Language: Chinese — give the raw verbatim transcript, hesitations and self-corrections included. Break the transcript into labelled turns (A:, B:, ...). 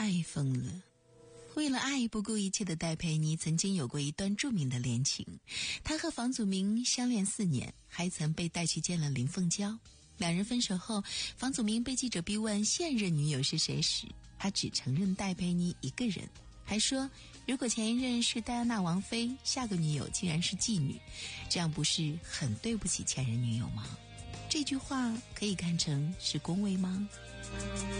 A: 爱疯了。为了爱不顾一切的戴佩妮曾经有过一段著名的恋情，她和房祖名相恋四年，还曾被带去见了林凤娇。两人分手后，房祖名被记者逼问现任女友是谁时，他只承认戴佩妮一个人，还说如果前一任是戴安娜王妃，下个女友竟然是妓女，这样不是很对不起前任女友吗？这句话可以看成是恭维吗？